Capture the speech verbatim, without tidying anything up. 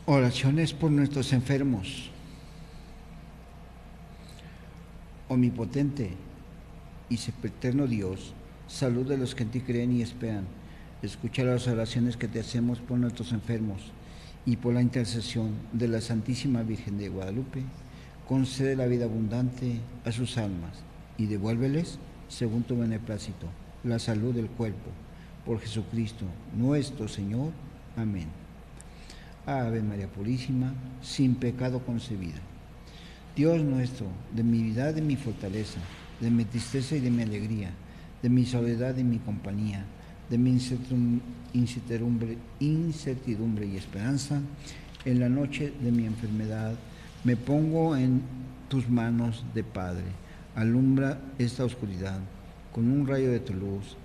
Oraciones por nuestros enfermos. Omnipotente y sempiterno Dios, salud de los que en ti creen y esperan. Escucha las oraciones que te hacemos por nuestros enfermos y por la intercesión de la Santísima Virgen de Guadalupe. Concede la vida abundante a sus almas y devuélveles, según tu beneplácito, la salud del cuerpo. Por Jesucristo nuestro Señor. Amén. Ave María Purísima, sin pecado concebida. Dios nuestro, de mi vida, de mi fortaleza, de mi tristeza y de mi alegría, de mi soledad y mi compañía, de mi incertidumbre, incertidumbre y esperanza, en la noche de mi enfermedad, me pongo en tus manos de Padre. Alumbra esta oscuridad con un rayo de tu luz